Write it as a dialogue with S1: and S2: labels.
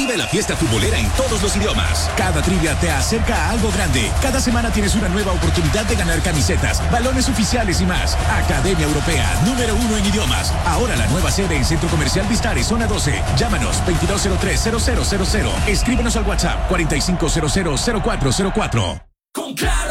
S1: Vive la fiesta futbolera en todos los idiomas. Cada trivia te acerca a algo grande. Cada semana tienes una nueva oportunidad de ganar camisetas, balones oficiales y más. Academia Europea, número 1 en idiomas. Ahora la nueva sede en Centro Comercial Vistares, zona 12. Llámanos 2203-0000. Escríbenos al WhatsApp 4500-0404. Con Claro.